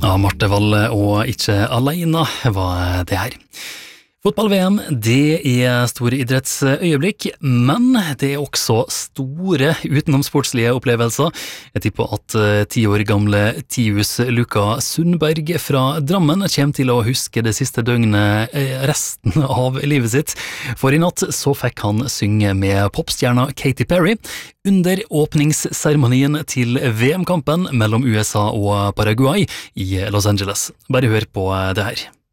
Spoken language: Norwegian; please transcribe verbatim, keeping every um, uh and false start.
Ja, Marte Valle og Ikke alene var det her. Fotball-V M, det er store idrettsøyeblikk, men det er også store utenomsportslige opplevelser. Jeg tipper at ti år gamle Tius Luka Sundberg fra Drammen kommer til å huske det siste døgnet resten av livet sitt. For i natt så fikk han synge med popstjerna Katy Perry under åpningsseremonien til V M-kampen mellom U S A og Paraguay i Los Angeles. Bare hør på det her.